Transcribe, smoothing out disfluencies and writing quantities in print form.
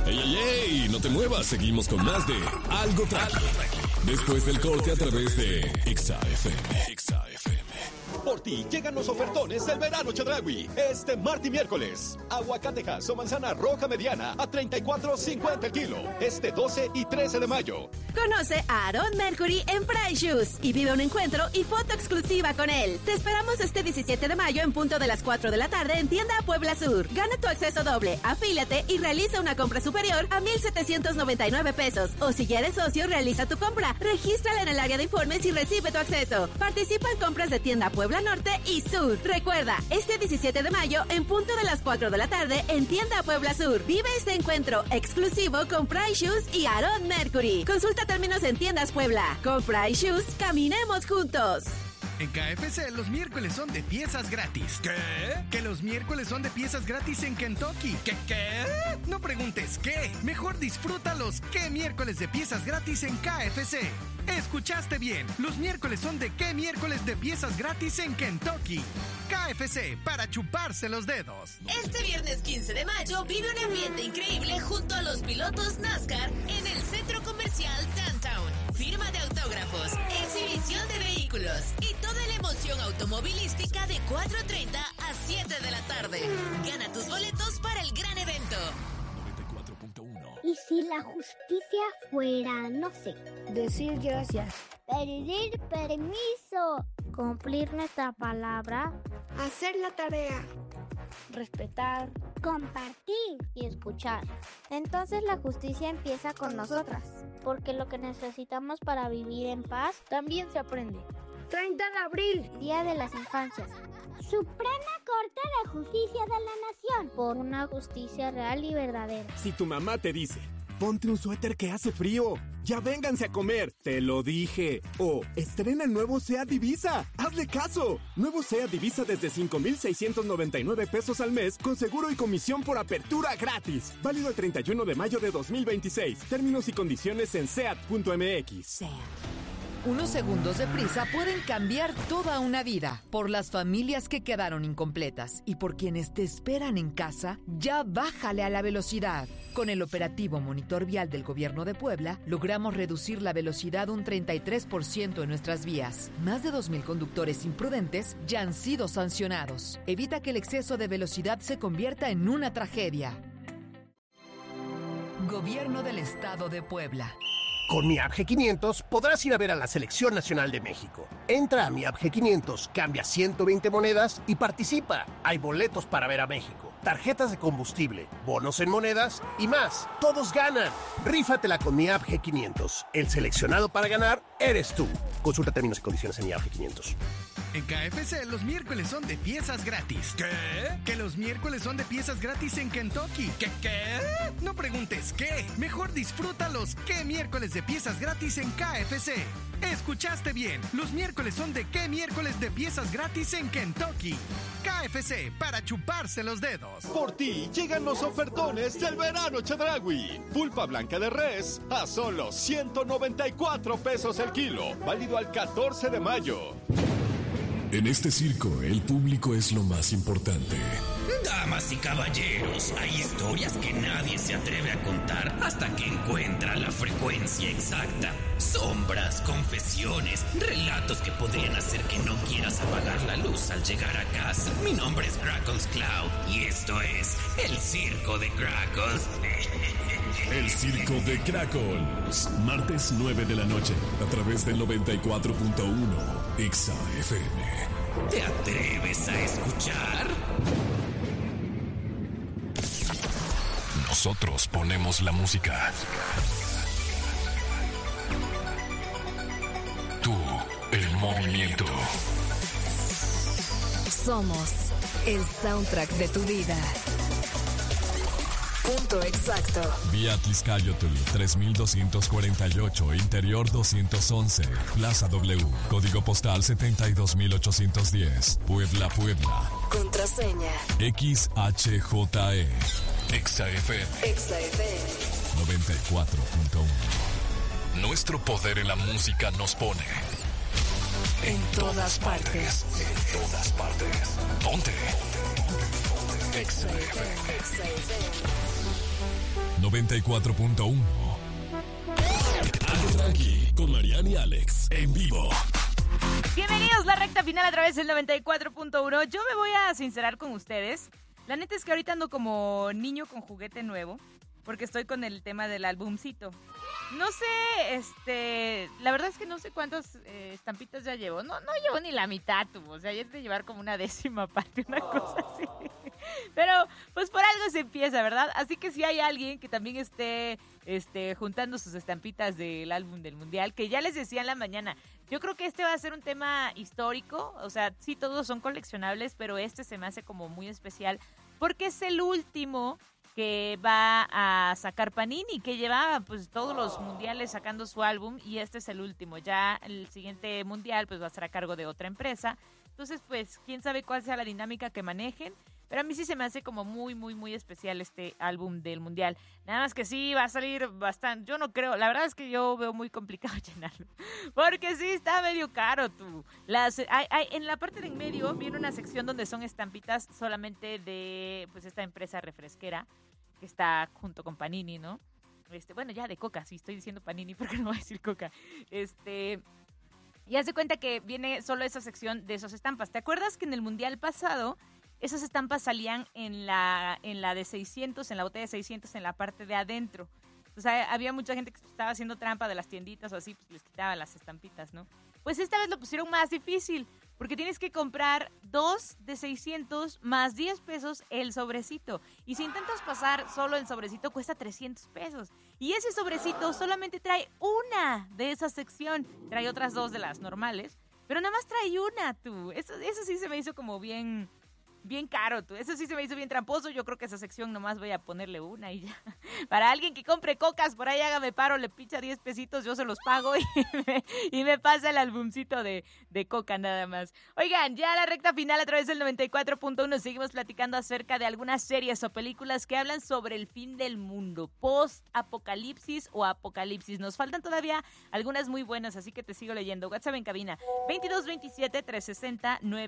¡Ey, ey, ey! No te muevas, seguimos con más de Algo Traqui. Después del corte a través de Exa FM. Por ti llegan los ofertones del verano Chedraui. Este martes y miércoles. Aguacatejas o manzana roja mediana a $34.50 el kilo. Este 12 y 13 de mayo. Conoce a Aaron Mercury en Price Shoes y vive un encuentro y foto exclusiva con él. Te esperamos este 17 de mayo en punto de las 4 de la tarde en Tienda Puebla Sur. Gana tu acceso doble, afíliate y realiza una compra superior a $1,799. O si ya eres socio, realiza tu compra. Regístrala en el área de informes y recibe tu acceso. Participa en compras de Tienda Puebla Norte y Sur. Recuerda, este 17 de mayo en punto de las 4 de la tarde en Tienda Puebla Sur. Vive este encuentro exclusivo con Price Shoes y Aaron Mercury. Consulta términos en Tiendas Puebla. Con Price Shoes, caminemos juntos. En KFC los miércoles son de piezas gratis. ¿Qué? Que los miércoles son de piezas gratis en Kentucky. ¿Qué? No preguntes qué. Mejor disfruta los ¿qué miércoles de piezas gratis en KFC? Escuchaste bien. Los miércoles son de ¿qué miércoles de piezas gratis en Kentucky? KFC, para chuparse los dedos. Este viernes 15 de mayo vive un ambiente increíble junto a los pilotos NASCAR en el Centro Comercial Downtown. Firma de autógrafos, exhibición de vehículos y toda la emoción automovilística de 4:30 a 7 de la tarde. Gana tus boletos para el gran evento. 94.1. ¿Y si la justicia fuera, no sé, decir gracias, pedir permiso, cumplir nuestra palabra, hacer la tarea, respetar, compartir y escuchar? Entonces la justicia empieza con nosotras, porque lo que necesitamos para vivir en paz también se aprende. 30 de abril, Día de las Infancias. Suprema Corte de Justicia de la Nación. Por una justicia real y verdadera. Si tu mamá te dice, ponte un suéter que hace frío, ya vénganse a comer, te lo dije. O estrena el nuevo SEAT Divisa, hazle caso. Nuevo SEAT Divisa desde $5,699 al mes con seguro y comisión por apertura gratis. Válido el 31 de mayo de 2026. Términos y condiciones en SEAT.mx. SEAT. Unos segundos de prisa pueden cambiar toda una vida. Por las familias que quedaron incompletas y por quienes te esperan en casa, ya bájale a la velocidad. Con el operativo Monitor Vial del Gobierno de Puebla, logramos reducir la velocidad un 33% en nuestras vías. Más de 2,000 conductores imprudentes ya han sido sancionados. Evita que el exceso de velocidad se convierta en una tragedia. Gobierno del Estado de Puebla. Con Mi App G500 podrás ir a ver a la Selección Nacional de México. Entra a Mi App G500, cambia 120 monedas y participa. Hay boletos para ver a México, tarjetas de combustible, bonos en monedas y más. ¡Todos ganan! Rífatela con Mi App G500. El seleccionado para ganar eres tú. Consulta términos y condiciones en Mi App G500. En KFC los miércoles son de piezas gratis. ¿Qué? Que los miércoles son de piezas gratis en Kentucky. ¿Qué? No preguntes qué. Mejor disfruta los ¿qué miércoles de piezas gratis en KFC? Escuchaste bien. Los miércoles son de ¿qué miércoles de piezas gratis en Kentucky? KFC, para chuparse los dedos. Por ti llegan los ofertones del verano Chedraui. Pulpa blanca de res a solo $194 el kilo. Válido al 14 de mayo. En este circo, el público es lo más importante. Damas y caballeros, hay historias que nadie se atreve a contar hasta que encuentra la frecuencia exacta. Sombras, confesiones, relatos que podrían hacer que no quieras apagar la luz al llegar a casa. Mi nombre es Crackles Cloud y esto es el Circo de Crackles. El Circo de Crackles. Martes 9 de la noche, a través del 94.1 Exa FM. ¿Te atreves a escuchar? Nosotros ponemos la música. Tú, el movimiento. Somos el soundtrack de tu vida. Punto exacto. Vía Tizcayotl 3248, Interior 211, Plaza W, Código Postal 72810, Puebla, Puebla. Contraseña XHJE. XFM. 94.1. Nuestro poder en la música nos pone en todas partes. En todas partes. Ponte. XFM. 94.1. Algo tranqui, con Mariana y Alex, en vivo. Bienvenidos, la recta final a través del 94.1. Yo me voy a sincerar con ustedes. La neta es que ahorita ando como niño con juguete nuevo, porque estoy con el tema del álbumcito. No sé, la verdad es que no sé cuántas estampitas ya llevo. No llevo ni la mitad, tú. O sea, ya es de llevar como una 10ª parte, una cosa así. Pero, pues por algo se empieza, ¿verdad? Así que si hay alguien que también esté juntando sus estampitas del álbum del Mundial, que ya les decía en la mañana, yo creo que este va a ser un tema histórico. O sea, sí, todos son coleccionables, pero este se me hace como muy especial porque es el último que va a sacar Panini, que llevaba pues todos los mundiales sacando su álbum y este es el último. Ya el siguiente mundial pues va a estar a cargo de otra empresa. Entonces pues quién sabe cuál sea la dinámica que manejen, pero a mí sí se me hace como muy, muy, muy especial este álbum del mundial. Nada más que sí va a salir bastante, yo no creo, la verdad es que yo veo muy complicado llenarlo, porque sí está medio caro tú. En la parte de en medio viene una sección donde son estampitas solamente de pues esta empresa refresquera que está junto con Panini, ¿no? Bueno, ya de Coca, sí estoy diciendo Panini porque no voy a decir Coca. Y haz de cuenta que viene solo esa sección de esas estampas. ¿Te acuerdas que en el mundial pasado esas estampas salían en la de 600, en la botella de 600, en la parte de adentro? O sea, había mucha gente que estaba haciendo trampa de las tienditas o así, pues les quitaban las estampitas, ¿no? Pues esta vez lo pusieron más difícil, porque tienes que comprar 2 de 600 más 10 pesos el sobrecito. Y si intentas pasar solo el sobrecito, cuesta 300 pesos. Y ese sobrecito solamente trae una de esa sección. Trae otras 2 de las normales, pero nada más trae una, tú. Eso sí se me hizo como bien caro, tú. Eso sí se me hizo bien tramposo. Yo creo que esa sección nomás voy a ponerle una y ya. Para alguien que compre cocas, por ahí hágame paro, le picha 10 pesitos, yo se los pago y me pasa el albumcito de coca nada más. Oigan, ya la recta final a través del 94.1 seguimos platicando acerca de algunas series o películas que hablan sobre el fin del mundo, post-apocalipsis o apocalipsis. Nos faltan todavía algunas muy buenas, así que te sigo leyendo. WhatsApp en cabina 2227 360 9